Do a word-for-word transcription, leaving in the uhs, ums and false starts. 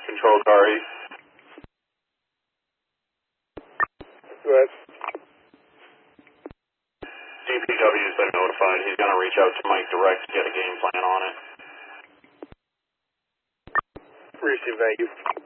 Control car eight. Go ahead. D P W's been notified. He's going to reach out to Mike direct to get a game plan on it. Receive, thank you.